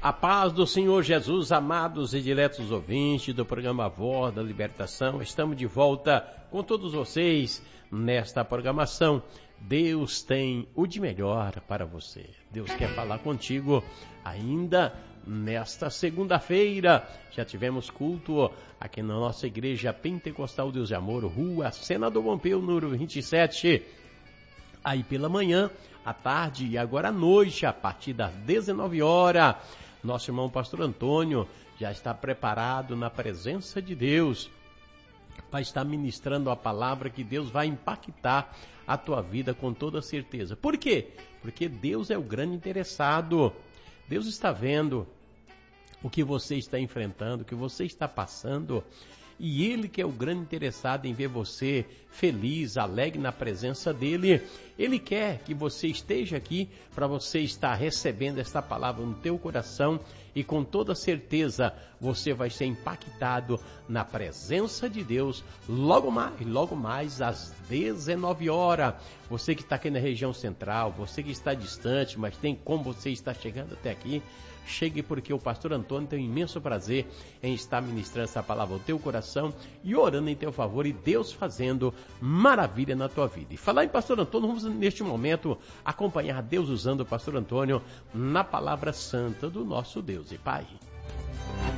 A paz do Senhor Jesus, amados e diletos ouvintes do programa Voz da Libertação. Estamos de volta com todos vocês nesta programação. Deus tem o de melhor para você. Deus quer falar contigo ainda nesta segunda-feira. Já tivemos culto aqui na nossa igreja Pentecostal Deus de Amor, Rua Senador Pompeu, número 27. Aí pela manhã, à tarde e agora à noite, a partir das 19 horas, nosso irmão pastor Antônio já está preparado na presença de Deus para estar ministrando a palavra que Deus vai impactar a tua vida com toda certeza. Por quê? Porque Deus é o grande interessado. Deus está vendo o que você está enfrentando, o que você está passando. E Ele que é o grande interessado em ver você feliz, alegre na presença dEle. Ele quer que você esteja aqui para você estar recebendo esta palavra no teu coração e com toda certeza você vai ser impactado na presença de Deus logo mais às 19 horas. Você que está aqui na região central, você que está distante, mas tem como você estar chegando até aqui, chegue porque o pastor Antônio tem um imenso prazer em estar ministrando essa palavra ao teu coração e orando em teu favor e Deus fazendo maravilha na tua vida. E falar em pastor Antônio, vamos neste momento acompanhar Deus usando o pastor Antônio na palavra santa do nosso Deus e Pai.